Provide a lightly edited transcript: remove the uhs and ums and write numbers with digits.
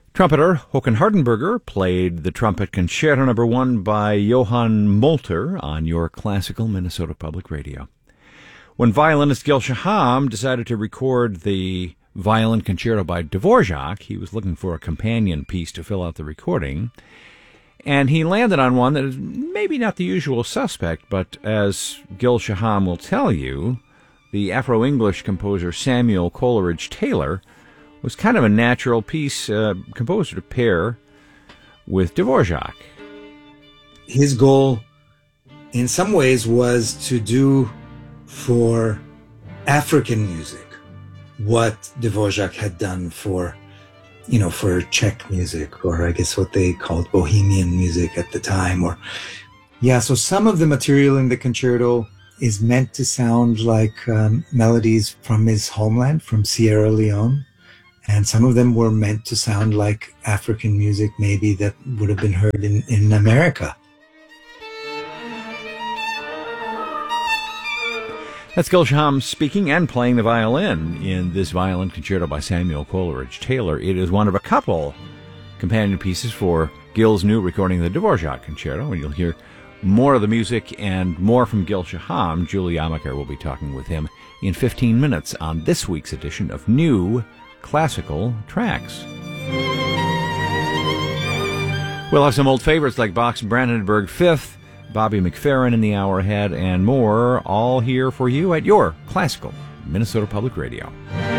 Trumpeter Håkan Hardenberger played the trumpet Concerto No. 1 by Johann Molter on your classical Minnesota Public Radio. When violinist Gil Shaham decided to record the violin concerto by Dvorak, he was looking for a companion piece to fill out the recording, and he landed on one that is maybe not the usual suspect, but as Gil Shaham will tell you, the Afro-English composer Samuel Coleridge Taylor was kind of a natural piece composer to pair with Dvorak. His goal, in some ways, was to do for African music what Dvorak had done for Czech music, or I guess what they called Bohemian music at the time. So some of the material in the concerto is meant to sound like melodies from his homeland, from Sierra Leone. And some of them were meant to sound like African music, maybe that would have been heard in America. That's Gil Shaham speaking and playing the violin in this violin concerto by Samuel Coleridge Taylor. It is one of a couple companion pieces for Gil's new recording of the Dvorak Concerto, and you'll hear more of the music and more from Gil Shaham. Julie Amaker will be talking with him in 15 minutes on this week's edition of New Classical Tracks. We'll have some old favorites like Bach's Brandenburg Fifth, Bobby McFerrin in the hour ahead, and more, all here for you at your classical Minnesota Public Radio.